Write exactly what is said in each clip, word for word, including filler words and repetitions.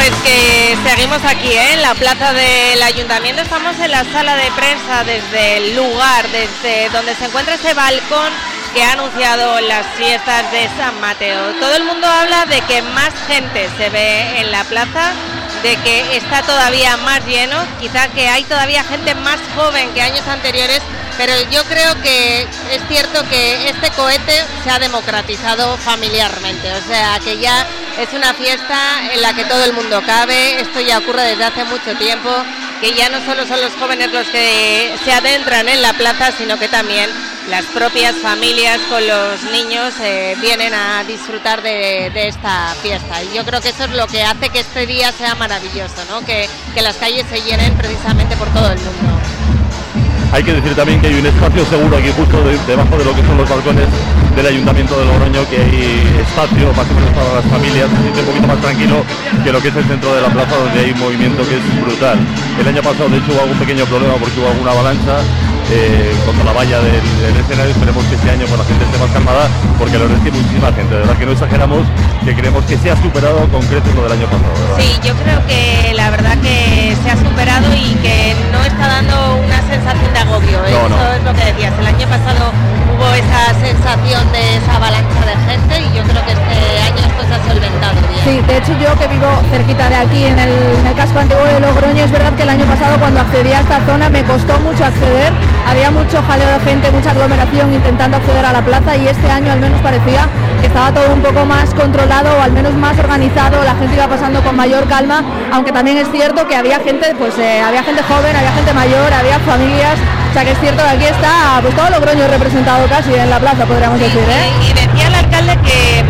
Pues que seguimos aquí, ¿eh? En la plaza del Ayuntamiento. Estamos en la sala de prensa, desde el lugar, desde donde se encuentra ese balcón que ha anunciado las fiestas de San Mateo. Todo el mundo habla de que más gente se ve en la plaza, de que está todavía más lleno, quizá que hay todavía gente más joven que años anteriores, pero yo creo que es cierto que este cohete se ha democratizado familiarmente, o sea que ya es una fiesta en la que todo el mundo cabe. Esto ya ocurre desde hace mucho tiempo, que ya no solo son los jóvenes los que se adentran en la plaza, sino que también las propias familias con los niños eh, vienen a disfrutar de, de esta fiesta, y yo creo que eso es lo que hace que este día sea maravilloso, ¿no? Que, que las calles se llenen precisamente por todo el mundo. Hay que decir también que hay un espacio seguro aquí justo de, debajo de lo que son los balcones del Ayuntamiento de Logroño, que hay espacio más o menos para las familias, se siente un poquito más tranquilo que lo que es el centro de la plaza, donde hay un movimiento que es brutal. El año pasado de hecho hubo algún pequeño problema porque hubo alguna avalancha eh, contra la valla del, del escenario. Esperemos que este año pues, la gente esté más calmada, porque lo recibe muchísima gente, de verdad que no exageramos, que creemos que se ha superado con creces lo del año pasado, ¿verdad? Sí, yo creo que la verdad que se ha superado y que no está dando una sensación de agobio, ¿eh? No, no. Eso es lo que decías, el año pasado hubo esa sensación de esa avalancha de gente y yo creo que este año esto se ha solventado bien. Sí, de hecho yo que vivo cerquita de aquí en el, en el casco antiguo de Logroño, es verdad que el año pasado cuando accedí a esta zona me costó mucho acceder, había mucho jaleo de gente, mucha aglomeración intentando acceder a la plaza, y este año al menos parecía que estaba todo un poco más controlado o al menos más organizado, la gente iba pasando con mayor calma, aunque también es cierto que había gente, pues eh, había gente joven, había gente mayor, había familias. O sea que es cierto que aquí está pues todo Logroño representado casi en la plaza, podríamos Sí, decir, ¿eh? Y, y decía el alcalde que...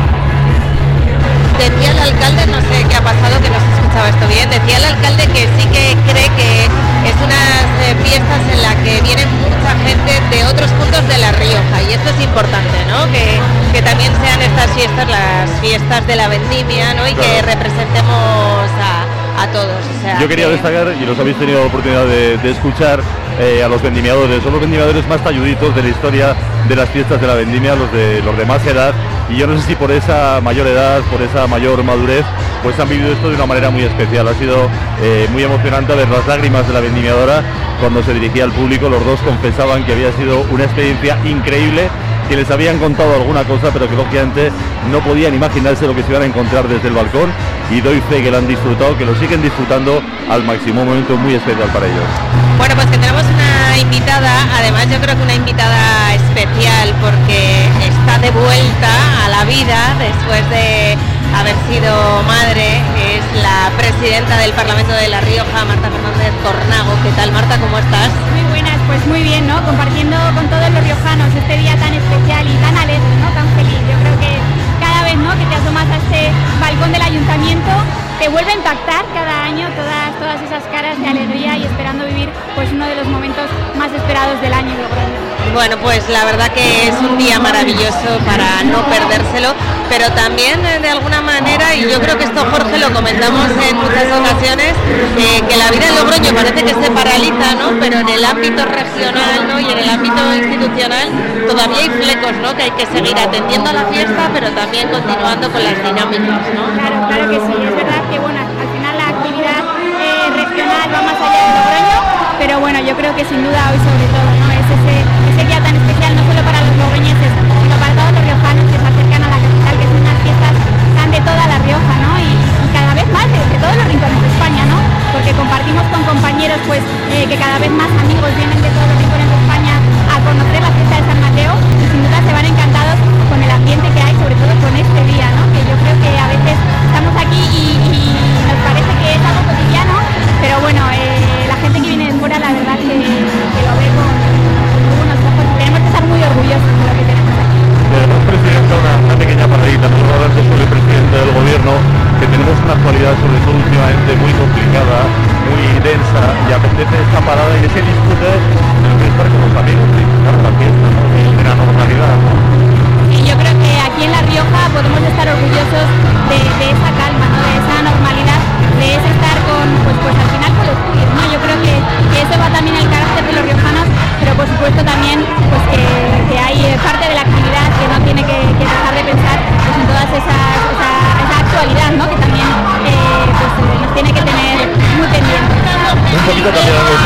Decía el alcalde, no sé qué ha pasado, que no se escuchaba esto bien, decía el alcalde que sí que cree que es unas eh, fiestas en las que viene mucha gente de otros puntos de La Rioja, y esto es importante, ¿no? Que, que también sean estas fiestas las fiestas de la vendimia, ¿no? Y claro, que representemos a, a todos. O sea, yo quería que... destacar, y los habéis tenido la oportunidad de, de escuchar, eh, a los vendimiadores. Son los vendimiadores más talluditos de la historia de las fiestas de la vendimia, los de los de más edad, y yo no sé si por esa mayor edad, por esa mayor madurez, pues han vivido esto de una manera muy especial. Ha sido eh, muy emocionante ver las lágrimas de la vendimiadora cuando se dirigía al público. Los dos confesaban que había sido una experiencia increíble, que les habían contado alguna cosa, pero que lógicamente no podían imaginarse lo que se iban a encontrar desde el balcón, y doy fe que lo han disfrutado, que lo siguen disfrutando al máximo. Un momento muy especial para ellos. Bueno, pues que tenemos una invitada, además yo creo que una invitada especial, porque está de vuelta a la vida después de haber sido madre. Es la presidenta del Parlamento de La Rioja, Marta Fernández Cornago. ¿Qué tal, Marta? ¿Cómo estás? Muy buenas, pues muy bien, ¿no? Compartiendo con todos los riojanos este día tan especial y tan alegre, ¿no? Tan feliz. Yo creo que cada vez, ¿no?, que te asomas a este balcón del Ayuntamiento, te vuelve a impactar cada año todas, todas esas caras de alegría y esperando vivir pues uno de los momentos más esperados del año en Logroño. Bueno, pues la verdad que es un día maravilloso para no perdérselo, pero también eh, de alguna manera, y yo creo que esto, Jorge, lo comentamos en muchas ocasiones, eh, que la vida en Logroño parece que se paraliza, ¿no? Pero en el ámbito regional, ¿no?, y en el ámbito institucional todavía hay flecos, ¿no?, que hay que seguir atendiendo a la fiesta, pero también continuando con las dinámicas, ¿no? Claro, claro que sí, es verdad que bueno, al final la actividad eh, regional va más allá de Logroño, pero bueno, yo creo que sin duda hoy sobre todo, ¿no?, es ese, ese día tan especial no solo para los logroñeses, sino para todos los riojanos que se acercan a la capital, que son unas fiestas tan de toda La Rioja, ¿no?, y, y cada vez más de, de todos los rincones de España, ¿no?, porque compartimos con compañeros pues eh, que cada vez más amigos vienen de todos los rincones de España a conocer la fiesta de San Mateo, y sin duda se van encantados con el ambiente que hay, sobre todo con este día, ¿no?, que yo creo que a veces estamos aquí y, y nos parece que es algo cotidiano, pero bueno, eh, la gente que viene de fuera la verdad que, que lo ve con, con unos ojos. Tenemos que estar muy orgullosos de lo que tenemos aquí. Tenemos, Presidenta, una, una pequeña paradita. Nosotros hablando sobre el presidente del gobierno, que tenemos una actualidad sobre todo últimamente muy complicada, muy densa, y apetece esta parada y ese disfrute de lo que es estar con los amigos, de disfrutar la fiesta, ¿no?, de la normalidad, ¿no? Y yo creo que aquí en La Rioja podemos estar orgullosos de, de esa calma, ¿no?, de esa normalidad, de ese estar con, pues, pues al final con los tuyos, ¿no? Yo creo que, que eso va también el carácter de los riojanos, pero por supuesto también pues que, que hay parte de la actividad que no tiene que, que dejar de pensar pues, en todas esas, esa, esa actualidad, ¿no?, que también eh, pues,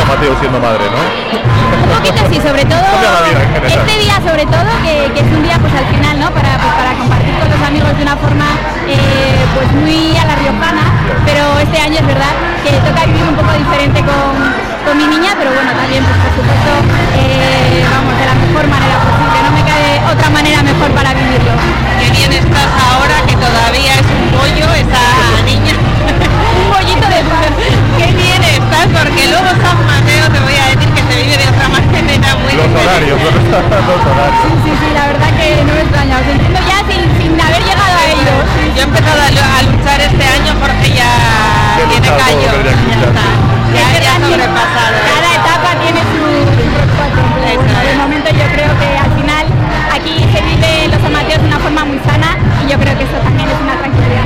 Mateo siendo madre, ¿no? Un poquito sí, sobre todo este día, sobre todo, que, que es un día pues al final, ¿no? Para, pues, para compartir con los amigos de una forma eh, pues muy a la riojana, pero este año es verdad que toca vivir un poco diferente con, con mi niña, pero bueno, también pues por supuesto eh, vamos, de la mejor manera posible, no me cabe otra manera mejor para vivirlo. Qué bien estás ahora, que todavía es un pollo esa niña. Un pollito de pan. Qué bien estás, porque luego San Mateo te voy a decir que se vive de otra manera muy los diferente. Horarios, los, los horarios. Sí, sí, sí, la verdad que no me extraña, os entiendo ya sin, sin haber llegado a ellos. Yo he empezado a, a luchar este año, Jorge ya Qué tiene luchado, callo, tendría que ya luchar, está, sí. ya, ya ha sobrepasado. Cada etapa tiene su, su preocupación, pero Eso bueno, de es. momento yo creo que al final aquí se vive los amateos de una forma muy sana y yo creo que eso también es una tranquilidad.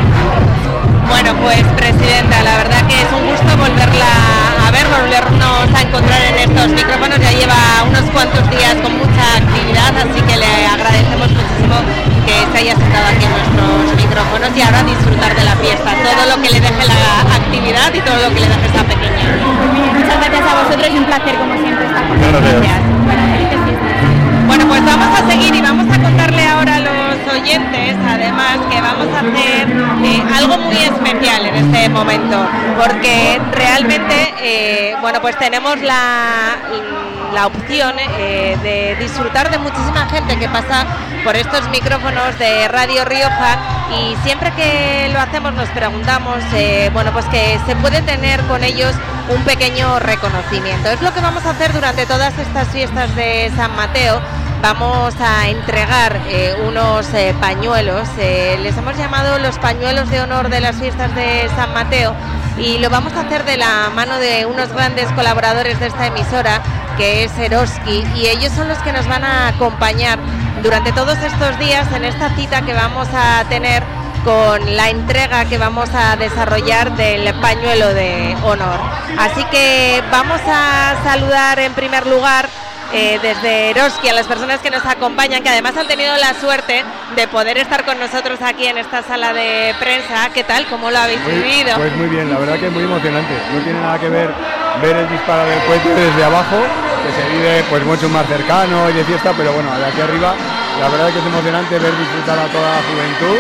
Bueno, pues presidenta, la verdad que es un gusto volverla a ver, volvernos a encontrar en estos micrófonos. Ya lleva unos cuantos días con mucha actividad, así que le agradecemos muchísimo que se haya sentado aquí en nuestros micrófonos y ahora disfrutar de la fiesta, todo lo que le deje la actividad y todo lo que le deje esta pequeña. Pues bien, muchas gracias a vosotros y un placer como siempre estar con Gracias. vosotros. Bueno, felices fiestas. Bueno, pues vamos a seguir y vamos a contarle ahora a los oyentes, además, que vamos a hacer eh, algo muy especial en este momento, porque realmente, eh, bueno, pues tenemos la, la opción eh, de disfrutar de muchísima gente que pasa por estos micrófonos de Radio Rioja y siempre que lo hacemos nos preguntamos, eh, bueno, pues que se puede tener con ellos un pequeño reconocimiento. Es lo que vamos a hacer durante todas estas fiestas de San Mateo. Vamos a entregar eh, unos eh, pañuelos, eh, les hemos llamado los pañuelos de honor de las fiestas de San Mateo y lo vamos a hacer de la mano de unos grandes colaboradores de esta emisora, que es Eroski, y ellos son los que nos van a acompañar durante todos estos días en esta cita que vamos a tener con la entrega que vamos a desarrollar del pañuelo de honor. Así que vamos a saludar en primer lugar Eh, desde Eroski a las personas que nos acompañan, que además han tenido la suerte de poder estar con nosotros aquí en esta sala de prensa. ¿Qué tal? ¿Cómo lo habéis muy, vivido? Pues muy bien, la verdad que es muy emocionante. No tiene nada que ver ver el disparo del cohete desde abajo, que se vive pues mucho más cercano y de fiesta, pero bueno, de aquí arriba la verdad que es emocionante ver disfrutar a toda la juventud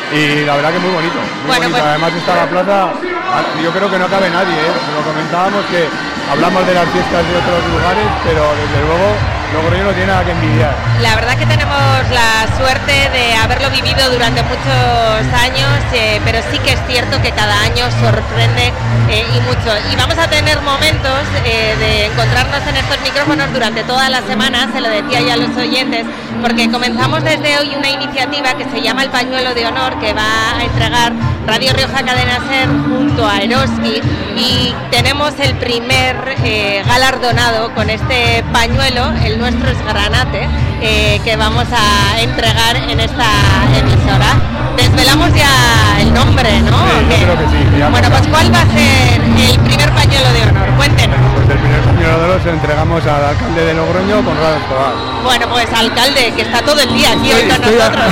y la verdad que es muy bonito. Muy Bueno, bonito. pues... Además está la plaza, yo creo que no cabe nadie, ¿eh? Lo comentábamos que hablamos de las fiestas de otros lugares, pero desde luego Logroño no tiene nada que envidiar. La verdad que tenemos la suerte de haberlo vivido durante muchos años, eh, pero sí que es cierto que cada año sorprende eh, y mucho. Y vamos a tener momentos eh, de encontrarnos en estos micrófonos durante toda la semana, se lo decía ya a los oyentes, porque comenzamos desde hoy una iniciativa que se llama el Pañuelo de Honor, que va a entregar Radio Rioja Cadena Ser junto a Eroski, y tenemos el primer eh, galardonado con este pañuelo, el nuestro es Granate, eh, que vamos a entregar en esta emisora. Desvelamos ya el nombre, ¿no? Sí, yo creo que sí. Que bueno, pues ¿cuál va a ser el primer pañuelo de honor? Cuéntenos. Pues el primer pañuelo de honor se lo entregamos al alcalde de Logroño, Conrado Escobar. Bueno, pues alcalde, que está todo el día aquí Sí, hoy con estoy a- nosotros,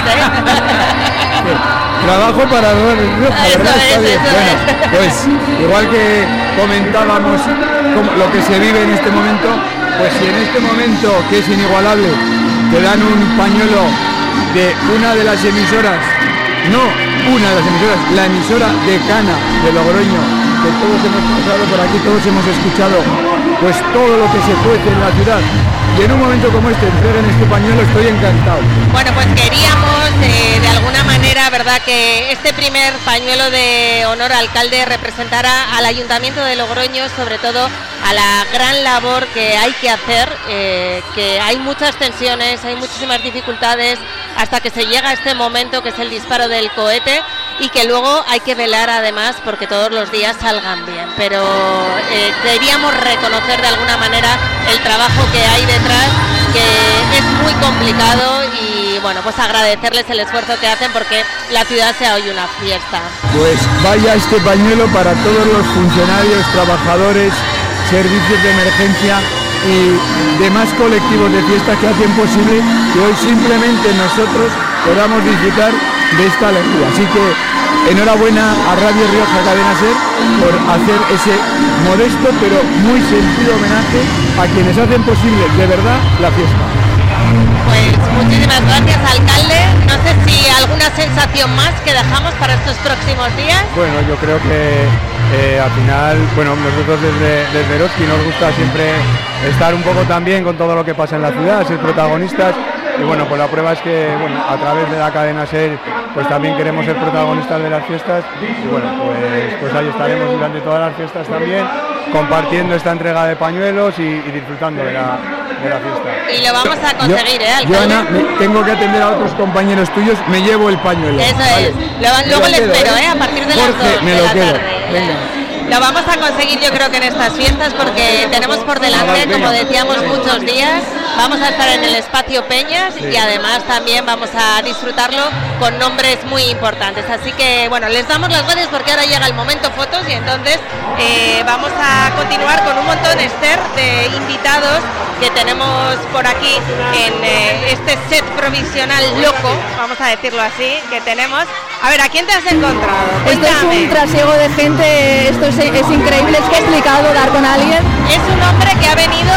¿eh? Trabajo para Rioja, Eso ¿verdad? es, Está bien. eso Bueno, es. pues igual que comentábamos cómo- lo que se vive en este momento, pues si en este momento, que es inigualable, te dan un pañuelo de una de las emisoras, no una de las emisoras, la emisora decana de Logroño, que todos hemos pasado por aquí, todos hemos escuchado pues todo lo que se cuece en la ciudad, y en un momento como este entreguen este pañuelo, estoy encantado. Bueno, pues queríamos eh, de alguna manera, ¿verdad?, que este primer pañuelo de honor alcalde representara al Ayuntamiento de Logroño, sobre todo a la gran labor que hay que hacer, eh, que hay muchas tensiones, hay muchísimas dificultades hasta que se llega a este momento que es el disparo del cohete, y que luego hay que velar además porque todos los días salgan bien, pero eh, queríamos reconocer de alguna manera el trabajo que hay detrás, que es muy complicado, y bueno, pues agradecerles el esfuerzo que hacen porque la ciudad sea hoy una fiesta. Pues vaya este pañuelo para todos los funcionarios, trabajadores, servicios de emergencia y demás colectivos de fiesta que hacen posible que hoy simplemente nosotros podamos disfrutar de esta alegría. Así que enhorabuena a Radio Rioja Cadena Ser por hacer ese modesto pero muy sentido homenaje a quienes hacen posible de verdad la fiesta. Pues muchísimas gracias, alcalde. No sé si alguna sensación más que dejamos para estos próximos días. Bueno, yo creo que eh, al final, bueno, nosotros desde, desde Eroski nos gusta siempre estar un poco también con todo lo que pasa en la ciudad, ser protagonistas. Y bueno, pues la prueba es que, bueno, a través de la cadena SER, pues también queremos ser protagonistas de las fiestas. Y bueno, pues, pues ahí estaremos durante todas las fiestas también, compartiendo esta entrega de pañuelos y, y disfrutando de la, de la fiesta. Y lo vamos a conseguir, yo, ¿eh, alcalde? Yo, Ana, me, tengo que atender a otros compañeros tuyos, me llevo el pañuelo. Eso ¿vale? es. Lo, luego le espero, ¿eh? A partir de las Jorge, dos me de lo la quedo. tarde. Venga. Lo vamos a conseguir yo creo que en estas fiestas porque tenemos por delante, como decíamos, muchos días. Vamos a estar en el espacio Peñas sí. y además también vamos a disfrutarlo con nombres muy importantes. Así que bueno, les damos las gracias porque ahora llega el momento fotos y entonces eh, vamos a continuar con un montón, Esther, de invitados que tenemos por aquí en eh, este set provisional loco, vamos a decirlo así, que tenemos. A ver, ¿a quién te has encontrado? Esto es un trasiego de gente, esto es, es increíble, es complicado dar con alguien. Es un hombre que ha venido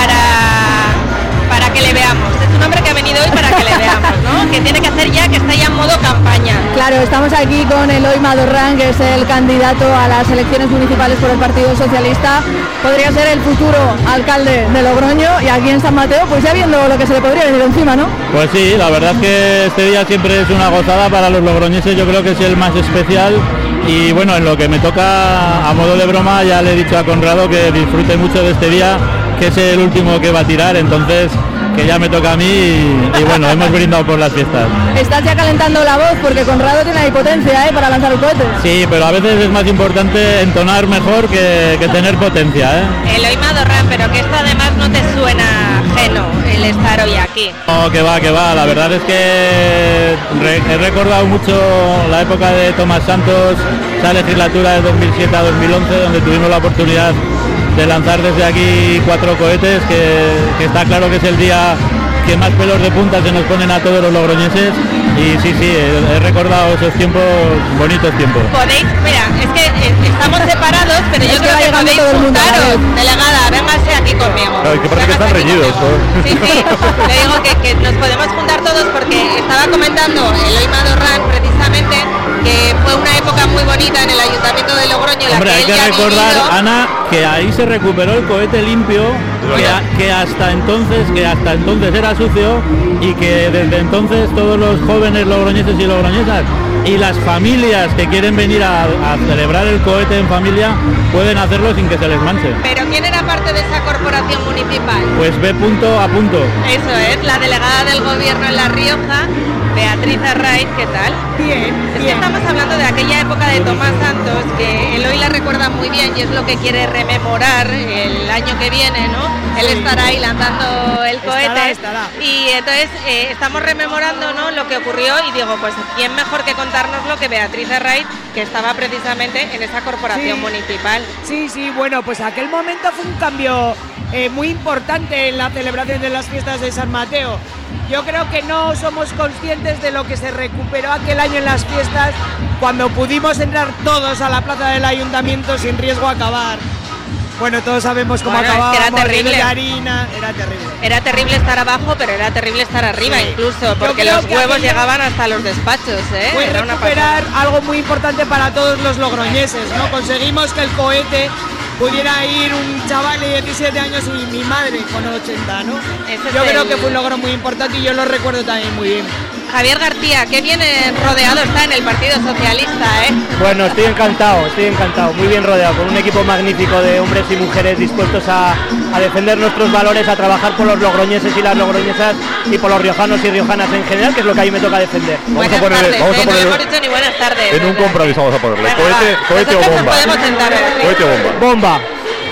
para, para que le veamos, es un hombre que ha venido hoy para que le veamos, ¿no? Que tiene que hacer ya, que está ya en modo campaña. Claro, estamos aquí con Eloy Madorrán, que es el candidato a las elecciones municipales por el Partido Socialista. Podría ser el futuro alcalde de Logroño y aquí en San Mateo, pues ya viendo lo que se le podría venir encima, ¿no? Pues sí, la verdad es que este día siempre es una gozada para los logroñeses, yo creo que es el más especial y bueno, en lo que me toca a modo de broma ya le he dicho a Conrado que disfrute mucho de este día, que es el último que va a tirar, entonces que ya me toca a mí y, y bueno, hemos brindado por las fiestas. Estás ya calentando la voz porque Conrado tiene ahí potencia, ¿eh? Para lanzar el cohete. Sí, pero a veces es más importante entonar mejor que, que tener potencia, ¿eh? Eloy Madorrán, pero que esto además no te suena ajeno el estar hoy aquí. No, que va, que va, la verdad es que re, he recordado mucho la época de Tomás Santos, esa legislatura de dos mil siete a dos mil once, donde tuvimos la oportunidad de lanzar desde aquí cuatro cohetes, que, que está claro que es el día que más pelos de punta se nos ponen a todos los logroñeses y sí, sí, he, he recordado esos tiempos, bonitos tiempos. Podéis, mira, es que eh, estamos separados, pero yo creo que podéis juntaros, delegada, véngase aquí conmigo. No, es que parece que están reñidos. ¿no? Sí, sí, le digo que, que nos podemos juntar todos porque estaba comentando Eloy Madorrán precisamente que fue una época muy bonita en el Ayuntamiento de Logroño. En Hombre, la que hay que recordar, Ana, que ahí se recuperó el cohete limpio, que, a, que hasta entonces, que hasta entonces era sucio y que desde entonces todos los jóvenes logroñeses y logroñesas y las familias que quieren venir a, a celebrar el cohete en familia pueden hacerlo sin que se les manche. ¿Pero quién era parte de esa corporación municipal? Pues B punto a punto. Eso es, la delegada del gobierno en La Rioja, Beatriz Arraiz, ¿qué tal? Bien, es bien. que estamos hablando de aquella época de Tomás Santos, que Eloy la recuerda muy bien y es lo que quiere rememorar el año que viene, ¿no? Él estará ahí lanzando el cohete. Estará, estará. Y entonces eh, estamos rememorando, ¿no?, lo que ocurrió y digo, pues quién mejor que contárnoslo que Beatriz Arraiz, que estaba precisamente en esa corporación Sí. municipal. Sí, sí, bueno, pues aquel momento fue un cambio eh, muy importante en la celebración de las fiestas de San Mateo. Yo creo que no somos conscientes de lo que se recuperó aquel año en las fiestas cuando pudimos entrar todos a la plaza del ayuntamiento sin riesgo a acabar. Bueno, todos sabemos cómo Bueno, es que acababa, era terrible. de harina, era terrible. Era terrible estar abajo, pero era terrible estar arriba, Sí. incluso, Yo porque creo los que huevos aquello llegaban hasta los despachos, ¿eh? Fue Era una recuperar pasada. algo muy importante para todos los logroñeses, ¿no? Conseguimos que el cohete pudiera ir un chaval de diecisiete años y mi madre con ochenta, ¿no? Ese es Yo creo el- que fue un logro muy importante y yo lo recuerdo también muy bien. Javier García, qué bien eh, rodeado está en el Partido Socialista, ¿eh? Bueno, estoy encantado, estoy encantado, muy bien rodeado, con un equipo magnífico de hombres y mujeres dispuestos a, a defender nuestros valores, a trabajar por los logroñeses y las logroñesas y por los riojanos y riojanas en general, que es lo que a mí me toca defender. Buenas a ponerle- tardes, vamos a ¿eh? No ponerle- hemos dicho ni buenas tardes. En un desde- compromiso vamos a ponerle. Venga, Cohete, va. cohete o Nosotros nos bomba. podemos sentar, Beatriz. Cohete o bomba. Bomba.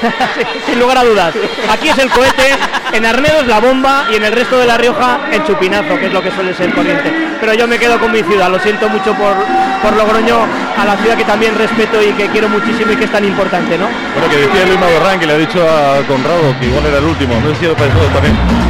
Sin lugar a dudas. Aquí es el cohete, en Arnedo es la bomba y en el resto de La Rioja el chupinazo, que es lo que suele ser corriente. Pero yo me quedo con mi ciudad, lo siento mucho por, por Logroño, a la ciudad que también respeto y que quiero muchísimo y que es tan importante, ¿no? Bueno, que decía Luis Madorrán, que le ha dicho a Conrado que igual era el último, no sé si lo pensó también.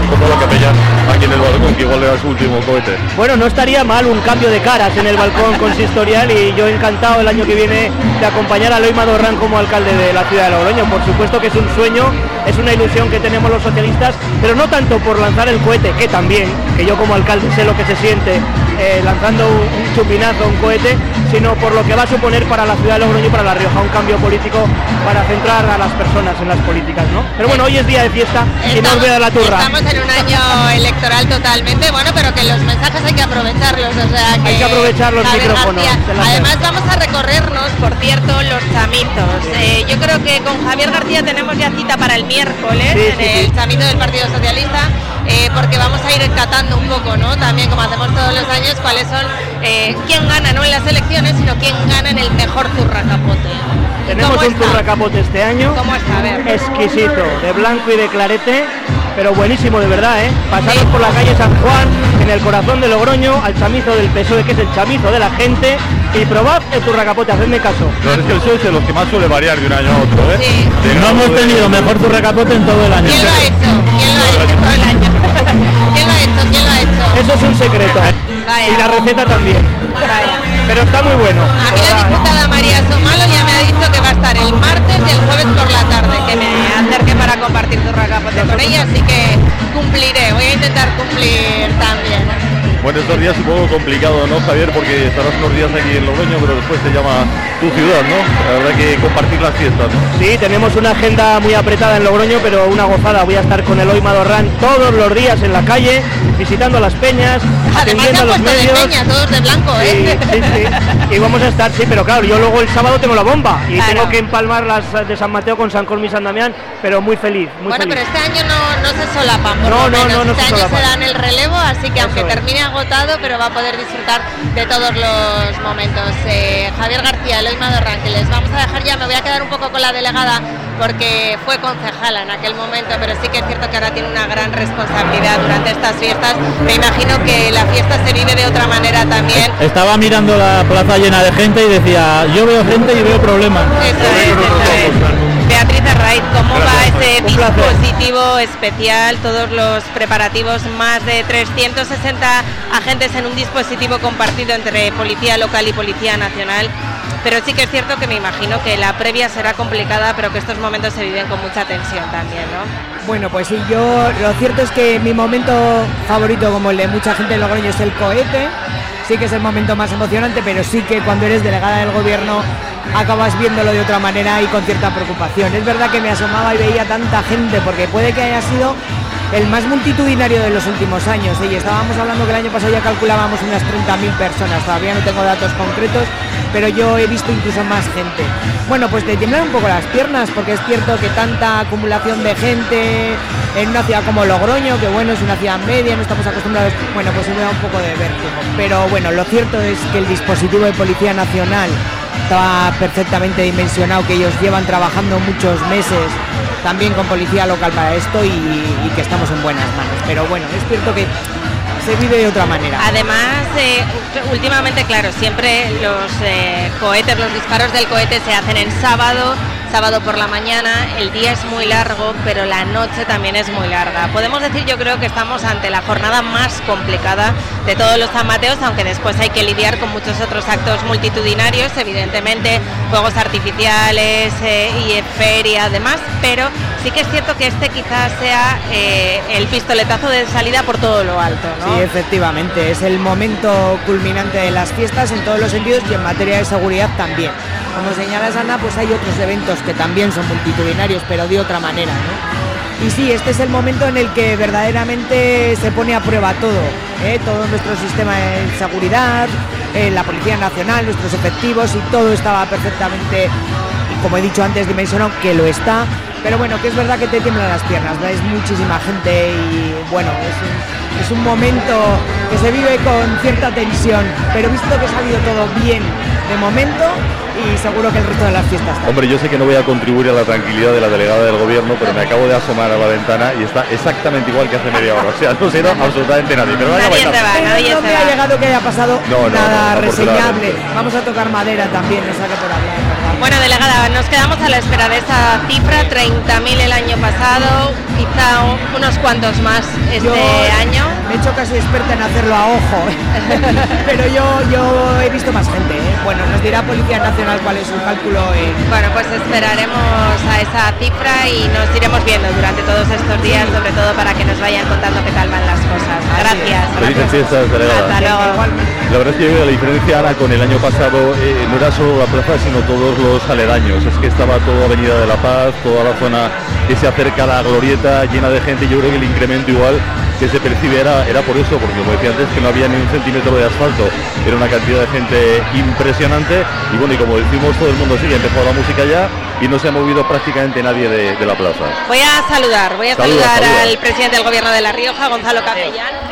como la capellán aquí en el balcón, que igual era su último cohete. Bueno, no estaría mal un cambio de caras en el balcón consistorial, y yo encantado el año que viene de acompañar a Eloi Madorrán como alcalde de la ciudad de Logroño. Por supuesto que es un sueño, es una ilusión que tenemos los socialistas, pero no tanto por lanzar el cohete, que también, que yo como alcalde sé lo que se siente eh, lanzando un, un chupinazo, un cohete, sino por lo que va a suponer para la ciudad de Logroño y para La Rioja, un cambio político para centrar a las personas en las políticas, ¿no? Pero bueno, hoy es día de fiesta y no os voy a dar la turra. Estamos en un año electoral totalmente, bueno, pero que los mensajes hay que aprovecharlos, o sea que... Hay que aprovechar los Javier micrófonos. García, además vamos a recorrernos, por cierto, los chamizos. Eh, yo creo que con Javier García tenemos ya cita para el miércoles, sí, en sí, el sí. chamizo del Partido Socialista, eh, porque vamos a ir catando un poco, ¿no? También, como hacemos todos los años, cuáles son, eh, quién gana, no en las elecciones, sino quién gana en el mejor zurracapote. Tenemos un zurracapote este año. ¿Cómo está? A ver. Exquisito, de blanco y de clarete, pero buenísimo de verdad, ¿eh? Pasaros por la calle San Juan, en el corazón de Logroño, al chamizo del P S O E, que es el chamizo de la gente, y probad el zurracapote, hacedme caso. No, es que el P S O E es de los que más suele variar de un año a otro, ¿eh? Sí. No hemos tenido mejor zurracapote en todo el año. ¿Quién lo ha hecho? ¿Quién lo ha hecho todo el año? ¿Quién lo ha hecho? ¿Quién lo ha hecho? Eso es un secreto. Vaya. Y la receta también. Vaya. Pero está muy bueno. A mí la diputada María Somalo ya me ha dicho que va a estar el martes y el jueves por la tarde, que me acerque para compartir zurracapote con ella, así que cumpliré, voy a intentar cumplir también. Bueno, estos días un poco complicado, ¿no, Javier? Porque estarás unos días aquí en Logroño, pero después te llama tu ciudad, ¿no? La verdad que compartir las fiestas, ¿no? Sí, tenemos una agenda muy apretada en Logroño, pero una gozada. Voy a estar con Eloi Madorrán todos los días en la calle, visitando las peñas, Además atendiendo se a han los puesto medios. de peña, todos de blanco, Sí, ¿eh? sí, sí. Y vamos a estar, sí, pero claro, yo luego el sábado tengo la bomba y Claro. tengo que empalmar las de San Mateo con San Colmi y San Damián, pero muy feliz, muy Bueno, feliz. pero este año no, no se solapan, por No, lo no, menos. no, no este se año solapan. se dan el relevo, así que aunque Eso es. termine agotado, pero va a poder disfrutar de todos los momentos. Eh, Javier García, Eloi Madorrán, que les vamos a dejar ya, me voy a quedar un poco con la delegada porque fue concejala en aquel momento, pero sí que es cierto que ahora tiene una gran responsabilidad durante estas fiestas. Me imagino que la fiesta se vive de otra manera también. Estaba mirando la plaza llena de gente y decía, yo veo gente y veo problemas. Eso es, eso es. Beatriz Arraiz, ¿cómo va ese Un placer. dispositivo especial? Todos los preparativos, más de trescientos sesenta agentes en un dispositivo compartido entre Policía Local y Policía Nacional. Pero sí que es cierto que me imagino que la previa será complicada, pero que estos momentos se viven con mucha tensión también, ¿no? Bueno, pues sí, yo lo cierto es que mi momento favorito, como el de mucha gente en Logroño, es el cohete. Sí que es el momento más emocionante, pero sí que cuando eres delegada del gobierno acabas viéndolo de otra manera y con cierta preocupación. Es verdad que me asomaba y veía tanta gente, porque puede que haya sido el más multitudinario de los últimos años, ¿eh? Y estábamos hablando que el año pasado ya calculábamos unas treinta mil personas, todavía no tengo datos concretos, pero yo he visto incluso más gente. Bueno, pues te tiemblan un poco las piernas, porque es cierto que tanta acumulación de gente en una ciudad como Logroño, que bueno, es una ciudad media, no estamos acostumbrados, bueno, pues me da un poco de vértigo. Pero bueno, lo cierto es que el dispositivo de Policía Nacional estaba perfectamente dimensionado, que ellos llevan trabajando muchos meses también con Policía Local para esto y, y que estamos en buenas manos. Pero bueno, es cierto que se vive de otra manera. Además, eh, últimamente, claro, siempre los eh, cohetes, los disparos del cohete se hacen en sábado, sábado por la mañana. El día es muy largo, pero la noche también es muy larga. Podemos decir, yo creo que estamos ante la jornada más complicada de todos los San Mateos, aunque después hay que lidiar con muchos otros actos multitudinarios, evidentemente fuegos artificiales eh, y feria además, pero sí que es cierto que este quizás sea eh, el pistoletazo de salida por todo lo alto, ¿no? Sí, efectivamente, es el momento culminante de las fiestas en todos los sentidos y en materia de seguridad también. Como señalas, Ana, pues hay otros eventos que también son multitudinarios, pero de otra manera, ¿no? Y sí, este es el momento en el que verdaderamente se pone a prueba todo, ¿eh? Todo nuestro sistema de seguridad, eh, la Policía Nacional, nuestros efectivos, y todo estaba perfectamente, y como he dicho antes, dimensionado, que lo está. Pero bueno, que es verdad que te tiemblan las piernas, ¿no? Es muchísima gente y bueno, es un, es un momento que se vive con cierta tensión, pero visto que ha salido todo bien de momento y seguro que el resto de las fiestas también. Hombre, yo sé que no voy a contribuir a la tranquilidad de la delegada del gobierno, pero me acabo de asomar a la ventana y está exactamente igual que hace media hora. O sea, no se da absolutamente nadie. Pero vaya Nadie se bailando. va, nadie no se me va. ha llegado que haya pasado No, no, nada no, reseñable. afortunadamente. Vamos a tocar madera también, no sabe por hablar, ¿verdad? Bueno, delegada, nos quedamos a la espera de esa cifra, treinta mil el año pasado, quizá unos cuantos más este yo año. Me he hecho casi experta en hacerlo a ojo, pero yo, yo he visto más gente, ¿eh? Bueno, nos dirá Policía Nacional cuál es su cálculo. En... Bueno, pues esperaremos a esa cifra y nos iremos viendo durante todos estos días, sobre todo para que nos vayan contando qué tal van las cosas. Gracias. Felices fiestas, delegada. Hasta luego. La verdad es que la diferencia, Ana, con el año pasado eh, no era solo la plaza, sino todos los aledaños. Es que estaba toda Avenida de la Paz, toda la zona que se acerca a la glorieta llena de gente. Yo creo que el incremento igual que se percibe era, era por eso, porque como decía antes, que no había ni un centímetro de asfalto, era una cantidad de gente impresionante, y bueno, y como decimos, todo el mundo sigue, empezó la música ya y no se ha movido prácticamente nadie de, de la plaza. Voy a saludar, voy a saluda, saludar saluda. al presidente del Gobierno de La Rioja, Gonzalo Capellán.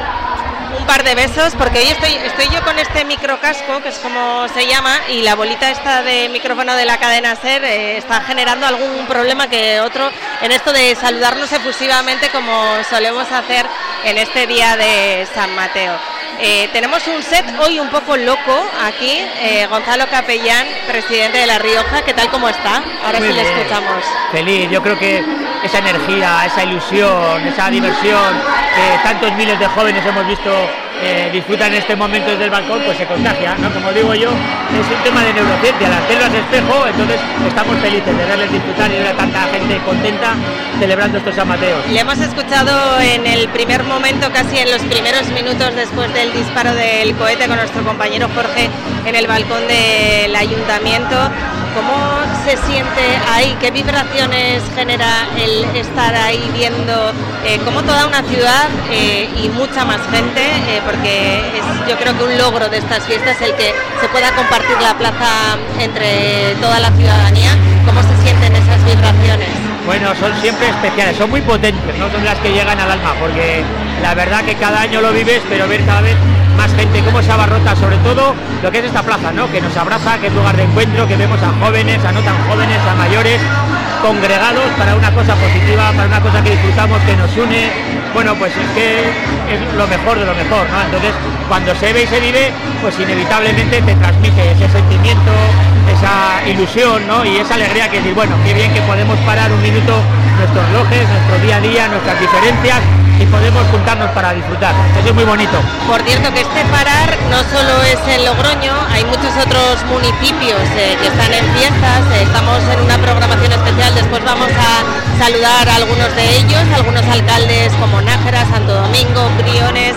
Un par de besos, porque hoy estoy, estoy yo con este microcasco, que es como se llama, y la bolita esta de micrófono de la cadena SER eh, está generando algún problema que otro en esto de saludarnos efusivamente como solemos hacer en este día de San Mateo. Eh, tenemos un set hoy un poco loco aquí, eh, Gonzalo Capellán, presidente de La Rioja, ¿qué tal, cómo está? Ahora Muy sí le bien. escuchamos. Feliz, yo creo que esa energía, esa ilusión, esa diversión que tantos miles de jóvenes hemos visto eh, disfrutan en este momento desde el balcón, pues se contagia, ¿no? Como digo yo, es un tema de neurociencia, las células espejo, entonces estamos felices de verles disfrutar y ver a tanta gente contenta celebrando estos San Mateo. Le hemos escuchado en el primer momento, casi en los primeros minutos después del disparo del cohete con nuestro compañero Jorge en el balcón del ayuntamiento. ¿Cómo se siente ahí? ¿Qué vibraciones genera el estar ahí viendo eh, cómo toda una ciudad eh, y mucha más gente, eh, porque es yo creo que un logro de estas fiestas el que se pueda compartir la plaza entre toda la ciudadanía? ¿Cómo se sienten esas vibraciones? Bueno, son siempre especiales, son muy potentes, no son las que llegan al alma, porque la verdad que cada año lo vives, pero ver cada vez más gente, cómo se abarrota, sobre todo lo que es esta plaza, ¿no? Que nos abraza, que es lugar de encuentro, que vemos a jóvenes, a no tan jóvenes, a mayores, congregados para una cosa positiva, para una cosa que disfrutamos, que nos une. Bueno, pues es que es lo mejor de lo mejor, ¿no? Entonces, cuando se ve y se vive, pues inevitablemente te transmite ese sentimiento, esa ilusión, ¿no? Y esa alegría que decir, bueno, qué bien que podemos parar un minuto nuestros relojes, nuestro día a día, nuestras diferencias, y podemos juntarnos para disfrutar. Eso es muy bonito. Por cierto, que este parar no solo es en Logroño, hay muchos otros municipios eh, que están en fiestas, eh, estamos en una programación especial, después vamos a saludar a algunos de ellos, algunos alcaldes como Nájera, Santo Domingo, Briones,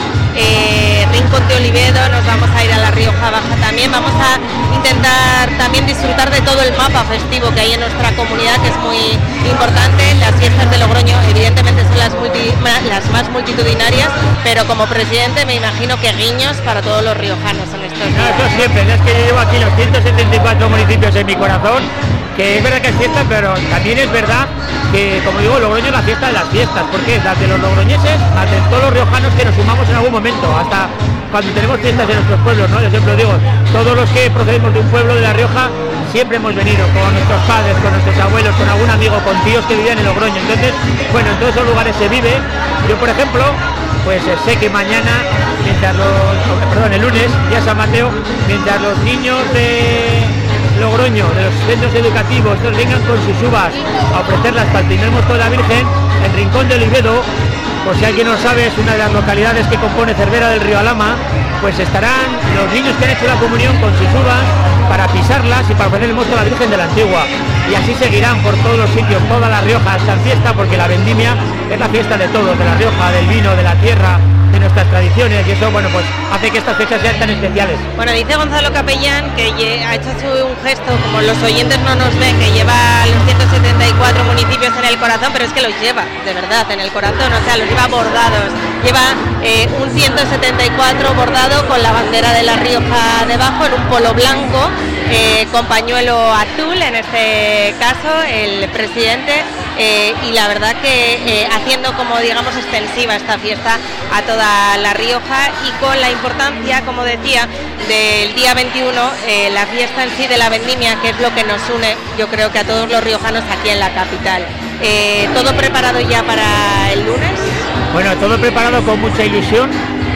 eh, Rincón de Olivedo, nos vamos a ir a La Rioja Baja también, vamos a intentar también disfrutar de todo el mapa festivo que hay en nuestra comunidad, que es muy importante. Las fiestas de Logroño evidentemente son las, multi, las más multitudinarias, pero como presidente me imagino que guiños para todos los riojanos en estos días. No, eso siempre, es que yo llevo aquí los ciento setenta y cuatro municipios en mi corazón, que es verdad que es fiesta, pero también es verdad que, como digo, Logroño es la fiesta de las fiestas, porque es la de los logroñeses, la de todos los riojanos que nos sumamos en algún momento, hasta cuando tenemos fiestas en nuestros pueblos, ¿no? Yo siempre lo digo, todos los que procedemos de un pueblo de La Rioja siempre hemos venido con nuestros padres, con nuestros abuelos, con algún amigo, con tíos que vivían en Logroño. Entonces, bueno, en todos esos lugares se vive. Yo, por ejemplo, pues eh, sé que mañana, mientras los, perdón, el lunes, ya San Mateo, mientras los niños de Logroño, de los centros educativos, nos vengan con sus uvas a ofrecerlas para el primer mosto de la Virgen, en Rincón de Olivedo, por si alguien no sabe, es una de las localidades que compone Cervera del Río Alhama, pues estarán los niños que han hecho la comunión con sus uvas para pisarlas y para ofrecer el mosto a la Virgen de la Antigua. Y así seguirán por todos los sitios, toda La Rioja, esta fiesta, porque la vendimia es la fiesta de todos, de La Rioja, del vino, de la tierra, de nuestras tradiciones, y eso, bueno, pues hace que estas fechas sean tan especiales. Bueno, dice Gonzalo Capellán que ha hecho un gesto, como los oyentes no nos ven, que lleva los ciento setenta y cuatro municipios en el corazón, pero es que los lleva, de verdad, en el corazón, o sea, los lleva bordados. Lleva eh, un ciento setenta y cuatro bordado con la bandera de La Rioja debajo, en un polo blanco, eh, con pañuelo azul, en este caso, el presidente, eh, y la verdad que eh, haciendo como, digamos, extensiva esta fiesta a toda La Rioja, y con la importancia, como decía, del día veintiuno, eh, la fiesta en sí de la vendimia, que es lo que nos une, yo creo que a todos los riojanos aquí en la capital. Eh, ¿Todo preparado ya para el lunes? Bueno, todo preparado con mucha ilusión,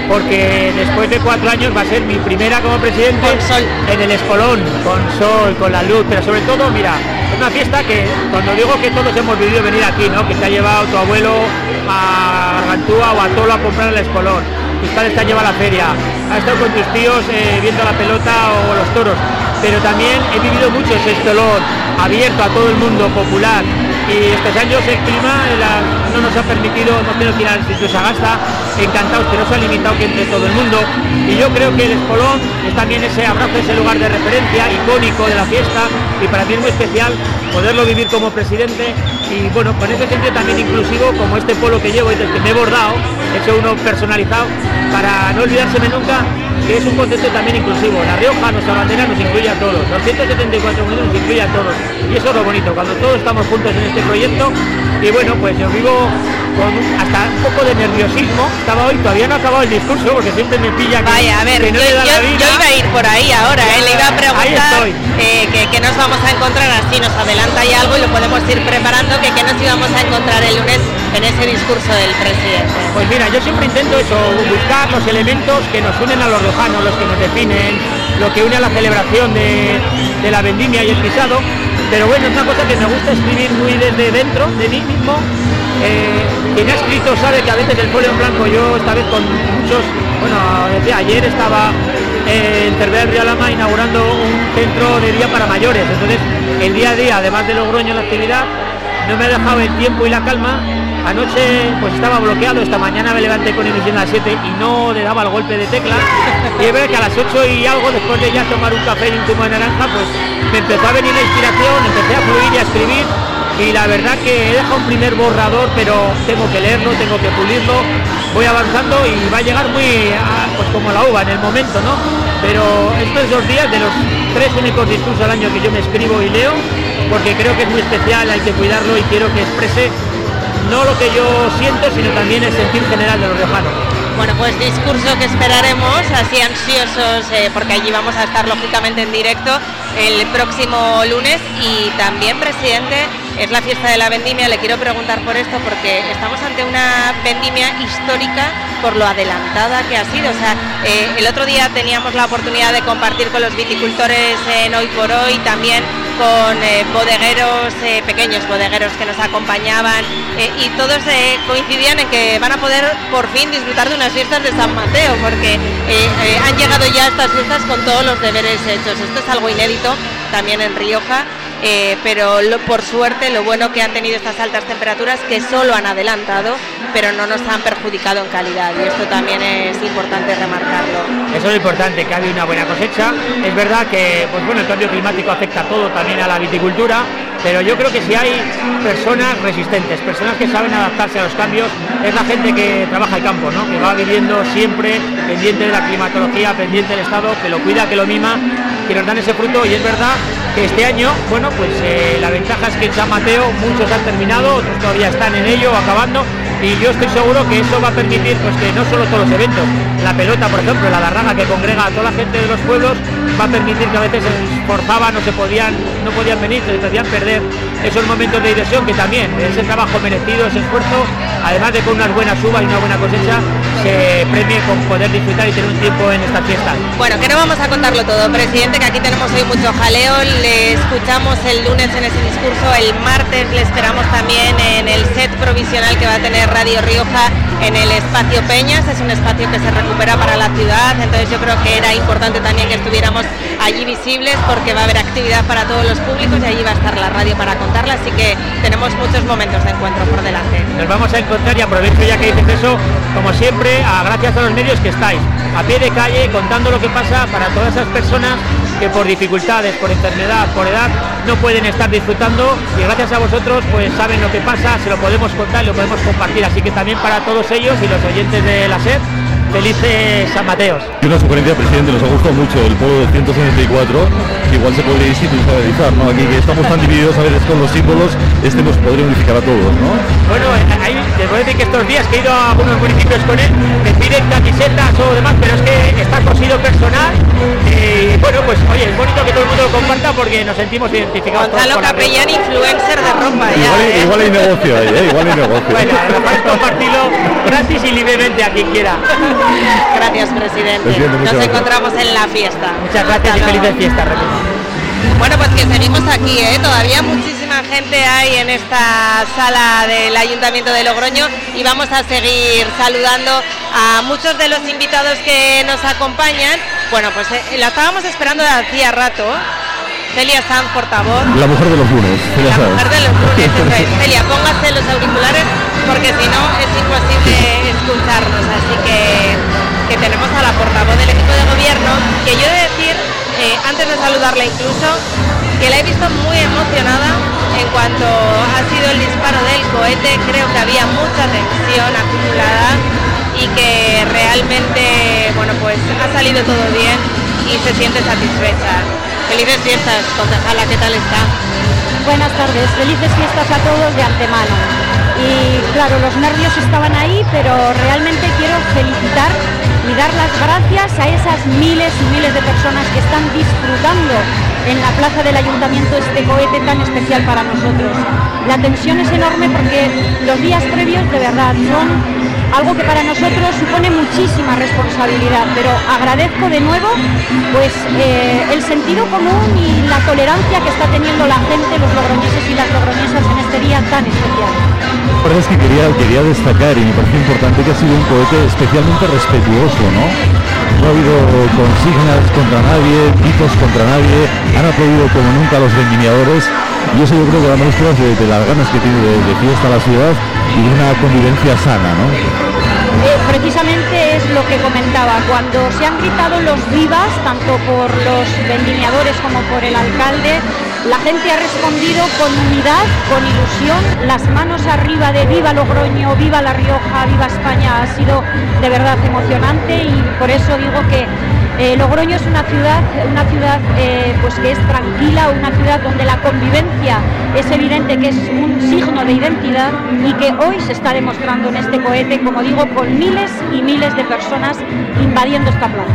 porque después de cuatro años va a ser mi primera como presidente en el Espolón, con sol, con la luz, pero sobre todo, mira, es una fiesta que cuando digo que todos hemos vivido venir aquí, ¿no? Que te ha llevado tu abuelo a Gargantúa o a Tolo a comprar el Espolón, tus padres te han llevado a la feria, has estado con tus tíos eh, viendo la pelota o los toros, pero también he vivido mucho ese Espolón abierto a todo el mundo, popular, y estos años el clima la, no nos ha permitido, hemos tenido que ir al Instituto Sagasta, encantados, que no se ha limitado que entre todo el mundo, y yo creo que el Espolón es también ese abrazo, ese lugar de referencia icónico de la fiesta, y para mí es muy especial poderlo vivir como presidente, y bueno, con ese sentido también inclusivo, como este polo que llevo y del que me he bordado, he hecho uno personalizado, para no olvidárseme nunca que es un concepto también inclusivo. La Rioja, nuestra bandera, nos incluye a todos, los ciento setenta y cuatro municipios nos incluye a todos, y eso es lo bonito, cuando todos estamos juntos en este proyecto. Y bueno, pues yo vivo con hasta un poco de nerviosismo. Estaba hoy, todavía no ha acabado el discurso porque siempre me pilla que, Vaya, a ver, que no yo, le da yo, la vida. yo iba a ir por ahí ahora, ¿eh? Le iba a preguntar eh, que, que nos vamos a encontrar, así nos adelanta ya algo y lo podemos ir preparando, que qué nos íbamos a encontrar el lunes en ese discurso del presidente. Pues mira, yo siempre intento eso, buscar los elementos que nos unen a los riojanos, los que nos definen, lo que une a la celebración de, de la vendimia y el pisado. Pero bueno, es una cosa que me gusta escribir muy desde dentro de mí mismo. Eh, quien ha escrito sabe que a veces el folio en blanco, yo esta vez con muchos, bueno, decía, ayer estaba eh, en Cervera del Río Alhama inaugurando un centro de día para mayores, entonces el día a día, además de Logroño en la actividad, no me ha dejado el tiempo y la calma. Anoche pues estaba bloqueado, esta mañana me levanté con emisión a las siete y no le daba el golpe de tecla, y es verdad que a las ocho y algo, después de ya tomar un café y un zumo de naranja, pues me empezó a venir la inspiración, empecé a fluir y a escribir, y la verdad que he dejado un primer borrador, pero tengo que leerlo, tengo que pulirlo, voy avanzando y va a llegar muy a, pues como la uva en el momento, ¿no? Pero estos dos días, de los tres únicos discursos al año que yo me escribo y leo, porque creo que es muy especial, hay que cuidarlo y quiero que exprese no lo que yo siento, sino también el sentir general de los riojanos. Bueno, pues discurso que esperaremos, así ansiosos, eh, porque allí vamos a estar lógicamente en directo el próximo lunes. Y también, presidente, es la fiesta de la vendimia. Le quiero preguntar por esto, porque estamos ante una vendimia histórica por lo adelantada que ha sido. O sea, eh, el otro día teníamos la oportunidad de compartir con los viticultores en Hoy por Hoy, también con eh, bodegueros, eh, pequeños bodegueros que nos acompañaban, eh, y todos eh, coincidían en que van a poder por fin disfrutar de unas fiestas de San Mateo, porque eh, eh, han llegado ya estas fiestas con todos los deberes hechos. Esto es algo inédito también en Rioja, eh, pero lo, por suerte lo bueno que han tenido estas altas temperaturas, que solo han adelantado, pero no nos han perjudicado en calidad, y esto también es importante remarcarlo. Eso es lo importante, que ha habido una buena cosecha. Es verdad que pues bueno, el cambio climático afecta a todo, también a la viticultura, pero yo creo que si hay personas resistentes, personas que saben adaptarse a los cambios, es la gente que trabaja el campo, ¿no? Que va viviendo siempre pendiente de la climatología, pendiente del estado, que lo cuida, que lo mima, que nos dan ese fruto. Y es verdad que este año, bueno, pues eh, la ventaja es que en San Mateo muchos han terminado, otros todavía están en ello, acabando, y yo estoy seguro que eso va a permitir pues que no solo todos los eventos, la pelota, por ejemplo, la darraga que congrega a toda la gente de los pueblos, va a permitir que a veces se esforzaban, no se podían, no podían venir, se podían perder esos momentos de diversión, que también ese trabajo merecido, ese esfuerzo, además de con unas buenas uvas y una buena cosecha, se premie con poder disfrutar y tener un tiempo en estas fiestas. Bueno, que no vamos a contarlo todo, presidente, que aquí tenemos hoy mucho jaleo. Le escuchamos el lunes en ese discurso, el martes le esperamos también en el set provisional que va a tener Radio Rioja en el espacio Peñas. Es un espacio que se recupera para la ciudad, entonces yo creo que era importante también que estuviéramos allí visibles, porque va a haber actividad para todos los públicos y allí va a estar la radio para contarla, así que tenemos muchos momentos de encuentro por delante. Nos vamos a encontrar, y aprovecho ya que dices eso, como siempre, a, gracias a los medios que estáis a pie de calle contando lo que pasa para todas esas personas que por dificultades, por enfermedad, por edad, no pueden estar disfrutando, y gracias a vosotros pues saben lo que pasa, se lo podemos contar, lo podemos compartir, así que también para todos ellos y los oyentes de la SER, felices San Mateos. Y una sugerencia, presidente, nos ha gustado mucho el pueblo de ciento setenta y cuatro, que igual se podría institucionalizar, ¿no? Aquí que estamos tan divididos a veces con los símbolos, este nos podría unificar a todos, ¿no? Bueno, ahí te voy a decir que estos días que he ido a algunos municipios con él, me piden camisetas o demás, pero es que está cosido personal, y bueno, pues oye, es bonito que todo el mundo lo comparta porque nos sentimos identificados. Gonzalo Capellán, influencer de ropa. Igual, ya, ¿eh? igual hay negocio ahí, ¿eh? Igual hay negocio. Bueno, lo puedes compartirlo gratis y libremente a quien quiera. Gracias, presidente. Presidente, Nos gracias. encontramos en la fiesta. Muchas gracias y felices fiestas, repito. Bueno, pues que seguimos aquí, ¿eh? Todavía muchísima gente hay en esta sala del Ayuntamiento de Logroño y vamos a seguir saludando a muchos de los invitados que nos acompañan. Bueno, pues eh, la estábamos esperando de hacía rato. Celia Sanz, portavoz. La mujer de los lunes. Celia La Sanz. mujer de los lunes, eso es. Celia, póngase los auriculares porque si no es imposible escucharnos. Así que, que tenemos a la portavoz del equipo de gobierno, que yo he de decir, eh, antes de saludarla incluso, que la he visto muy emocionada en cuanto ha sido el disparo del cohete. Creo que había mucha tensión acumulada y que realmente, bueno, pues ha salido todo bien y se siente satisfecha. Felices fiestas, concejala, ¿qué tal está? Buenas tardes, felices fiestas a todos de antemano. Y claro, los nervios estaban ahí, pero realmente quiero felicitar y dar las gracias a esas miles y miles de personas que están disfrutando en la plaza del Ayuntamiento este cohete tan especial para nosotros. La tensión es enorme porque los días previos de verdad son algo que para nosotros supone muchísima responsabilidad, pero agradezco de nuevo pues eh, el sentido común y la tolerancia que está teniendo la gente, los logroñeses y las logroñesas en este día tan especial. La verdad es que quería, quería destacar, y me parece importante, que ha sido un cohete especialmente respetuoso, ¿no? No ha habido consignas contra nadie, gritos contra nadie, han aplaudido como nunca a los vendimiadores, y eso yo creo que da muestras de, de las ganas que tiene de, de fiesta la ciudad y de una convivencia sana, ¿no? Eh, precisamente es lo que comentaba, cuando se han gritado los vivas, tanto por los vendimiadores como por el alcalde, la gente ha respondido con unidad, con ilusión, las manos arriba de viva Logroño, viva La Rioja, viva España. Ha sido de verdad emocionante y por eso digo que eh, Logroño es una ciudad, una ciudad eh, pues que es tranquila, una ciudad donde la convivencia es evidente que es un signo de identidad y que hoy se está demostrando en este cohete, como digo, con miles y miles de personas invadiendo esta plaza.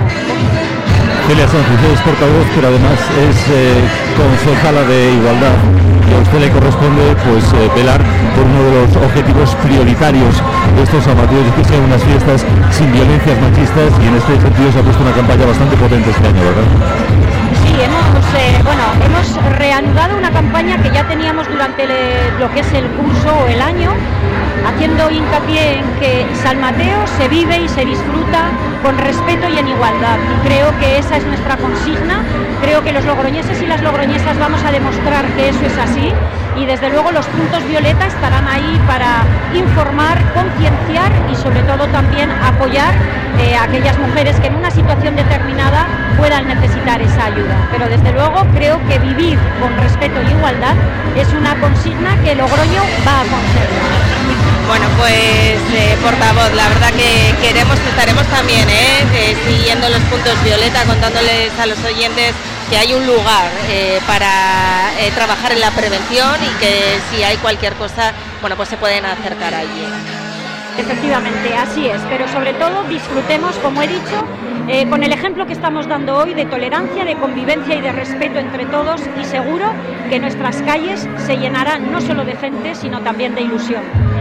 Celia Sanz, usted es portavoz, pero además es eh, concejala de Igualdad, y a usted le corresponde pues eh, velar por uno de los objetivos prioritarios de estos amateos, que sean unas fiestas sin violencias machistas, y en este sentido se ha puesto una campaña bastante potente este año, ¿verdad? Sí, hemos, eh, bueno, hemos reanudado una campaña que ya teníamos durante le, lo que es el curso o el año, haciendo hincapié en que San Mateo se vive y se disfruta con respeto y en igualdad. Y creo que esa es nuestra consigna. Creo que los logroñeses y las logroñesas vamos a demostrar que eso es así. Y desde luego los puntos violeta estarán ahí para informar, concienciar y sobre todo también apoyar eh, a aquellas mujeres que en una situación determinada puedan necesitar esa ayuda. Pero desde luego creo que vivir con respeto y igualdad es una consigna que Logroño va a conseguir. Bueno, pues eh, portavoz, la verdad que queremos, estaremos también eh, eh, siguiendo los puntos violeta, contándoles a los oyentes que hay un lugar eh, para eh, trabajar en la prevención y que si hay cualquier cosa, bueno, pues se pueden acercar allí. Efectivamente, así es, pero sobre todo disfrutemos, como he dicho, eh, con el ejemplo que estamos dando hoy de tolerancia, de convivencia y de respeto entre todos, y seguro que nuestras calles se llenarán no solo de gente, sino también de ilusión.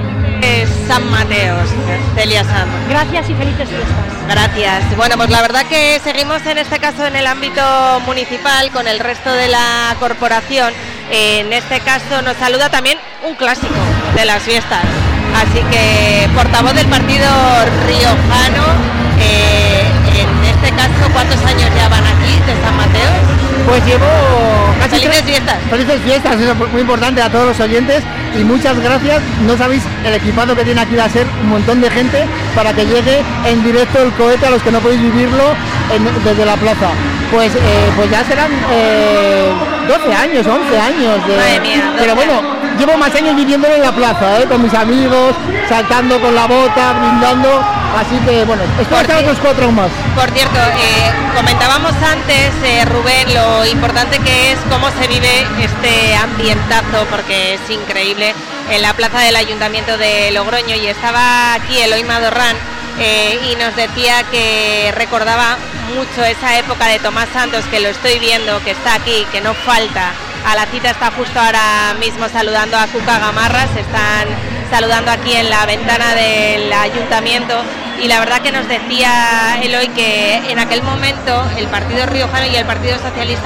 San Mateo, Celia Sanz. Gracias y felices fiestas. Gracias. Bueno, pues la verdad que seguimos en este caso en el ámbito municipal con el resto de la corporación. En este caso nos saluda también un clásico de las fiestas. Así que portavoz del partido riojano, eh, en este caso, ¿cuántos años ya van aquí de San Mateo? Pues llevo casi felices tres... fiestas. Felices fiestas, eso es muy importante a todos los oyentes y muchas gracias. No sabéis el equipado que tiene aquí, va a ser un montón de gente para que llegue en directo el cohete a los que no podéis vivirlo en, desde la plaza. Pues eh, pues ya serán eh, doce años, once años. De... Madre mía, doce. Pero bueno, llevo más años viviéndolo en la plaza, ¿eh? Con mis amigos, saltando con la bota, brindando. Así que bueno, espero estar otros cuatro más. Por cierto, eh, comentábamos antes, eh, Rubén, lo importante que es cómo se vive este ambientazo, porque es increíble, en la plaza del Ayuntamiento de Logroño. Y estaba aquí Eloy Madorrán eh, y nos decía que recordaba mucho esa época de Tomás Santos, que lo estoy viendo, que está aquí, que no falta. A la cita está justo ahora mismo saludando a Cuca Gamarra, se están saludando aquí en la ventana del Ayuntamiento. y la verdad que nos decía Eloy que en aquel momento el Partido Riojano y el Partido Socialista